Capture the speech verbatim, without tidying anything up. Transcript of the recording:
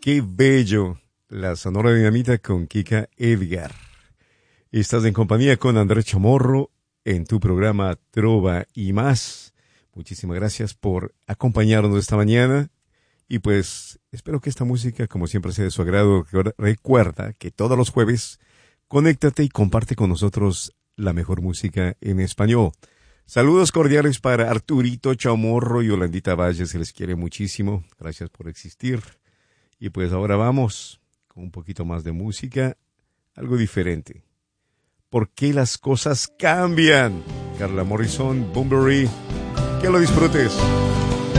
qué bello. La Sonora Dinamita con Kika Edgar. Estás en compañía con Andrés Chamorro en tu programa Trova y Más. Muchísimas gracias por acompañarnos esta mañana. Y pues espero que esta música, como siempre, sea de su agrado. Recuerda que todos los jueves, conéctate y comparte con nosotros la mejor música en español. Saludos cordiales para Arturito Chamorro y Yolandita Valle, se les quiere muchísimo. Gracias por existir. Y pues ahora vamos con un poquito más de música, algo diferente. ¿Por qué las cosas cambian? Carla Morrison, Bunbury, que lo disfrutes.